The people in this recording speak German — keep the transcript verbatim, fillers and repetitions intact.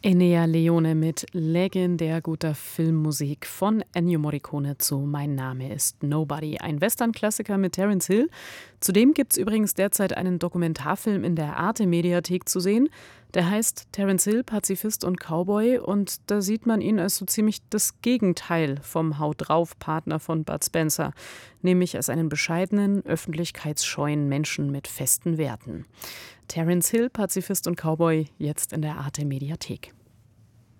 Ennio Leone mit legendär guter Filmmusik von Ennio Morricone zu Mein Name ist Nobody, ein Western-Klassiker mit Terence Hill. Zudem gibt's übrigens derzeit einen Dokumentarfilm in der Arte-Mediathek zu sehen. Der heißt Terence Hill, Pazifist und Cowboy, und da sieht man ihn als so ziemlich das Gegenteil vom Haut-drauf-Partner von Bud Spencer, nämlich als einen bescheidenen, öffentlichkeitsscheuen Menschen mit festen Werten. Terence Hill, Pazifist und Cowboy, jetzt in der Arte-Mediathek.